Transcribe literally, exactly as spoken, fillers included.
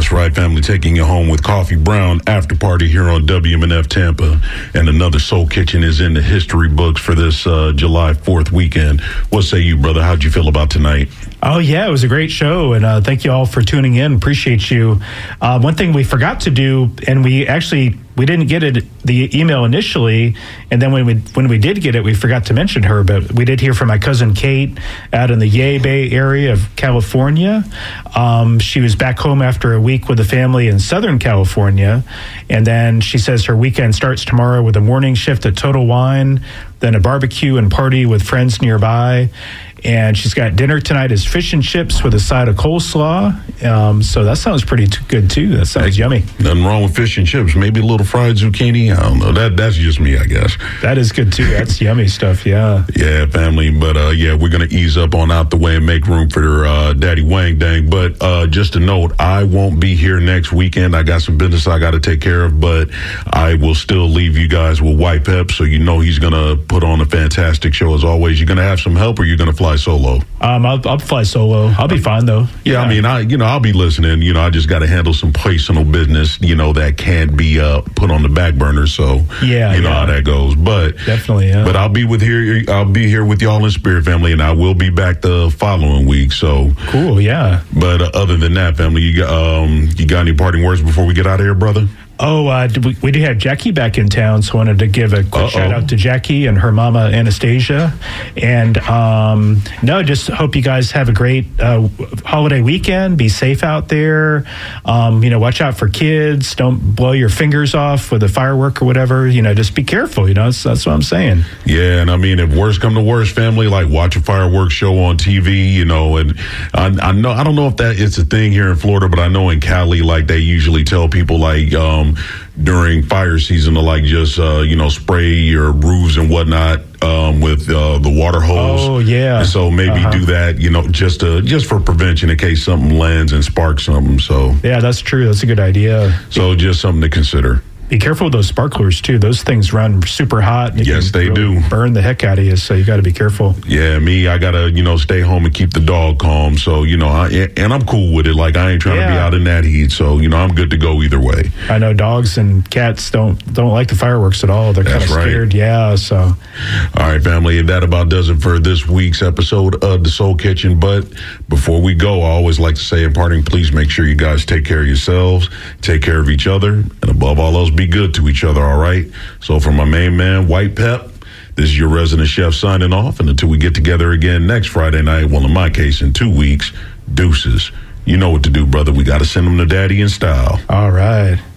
That's right, family. Taking you home with Coffee Brown after party here on W M N F Tampa. And another Soul Kitchen is in the history books for this uh, July fourth weekend. What say you, brother? How'd you feel about tonight? Oh, yeah, it was a great show. And uh, thank you all for tuning in. Appreciate you. Uh, one thing we forgot to do, and we actually... We didn't get it, the email initially, and then when we when we did get it, we forgot to mention her. But we did hear from my cousin Kate out in the Yay Bay area of California. Um, she was back home after a week with a family in Southern California, and then she says her weekend starts tomorrow with a morning shift at Total Wine, then a barbecue and party with friends nearby. And she's got dinner tonight is fish and chips with a side of coleslaw. Um, so that sounds pretty t- good, too. That sounds hey, yummy. Nothing wrong with fish and chips. Maybe a little fried zucchini. I don't know. That That's just me, I guess. That is good, too. That's yummy stuff, yeah. Yeah, family. But, uh, yeah, we're going to ease up on out the way and make room for uh, Daddy Wang Dang. But uh, just a note, I won't be here next weekend. I got some business I got to take care of. But I will still leave you guys with White Pep. So you know he's going to put on a fantastic show as always. You're going to have some help or you're going to fly solo? Um, I'll, I'll fly solo. I'll be fine though. Yeah, yeah, I mean, I you know I'll be listening. You know, I just got to handle some personal business. You know that can't be uh, put on the back burner. So yeah, you know yeah. how that goes. But definitely, yeah. But I'll be with here. I'll be here with y'all in spirit, family, and I will be back the following week. So cool, yeah. But uh, other than that, family, you got um, you got any parting words before we get out of here, brother? Oh, uh, we, we do have Jackie back in town, so I wanted to give a quick Uh-oh. shout out to Jackie and her mama, Anastasia. And um, no, just hope you guys have a great uh, holiday weekend. Be safe out there. Um, you know, watch out for kids. Don't blow your fingers off with a firework or whatever. You know, just be careful. You know, that's, that's what I'm saying. Yeah, and I mean, if worse come to worse, family, like watch a fireworks show on T V, you know, and I, I know, I don't know if that it's a thing here in Florida, but I know in Cali, like they usually tell people like, um, during fire season to like just uh you know spray your roofs and whatnot um with uh the water hose. Oh yeah. And so maybe uh-huh. do that, you know, just to just for prevention in case something lands and sparks something. So yeah, that's true. That's a good idea. So just something to consider. Be careful with those sparklers, too. Those things run super hot. They yes, they really do. Burn the heck out of you, so you got to be careful. Yeah, me, I got to, you know, stay home and keep the dog calm. So, you know, I, and I'm cool with it. Like, I ain't trying yeah. to be out in that heat. So, you know, I'm good to go either way. I know dogs and cats don't don't like the fireworks at all. They're kind of scared. Right. Yeah, so. All right, family, that about does it for this week's episode of The Soul Kitchen. But before we go, I always like to say in parting, please make sure you guys take care of yourselves, take care of each other, and above all else, be good to each other. All right. So for my main man, White Pep, this is your resident chef signing off. And until we get together again next Friday night, well, in my case, in two weeks, deuces. You know what to do, brother. We got to send them to daddy in style. All right.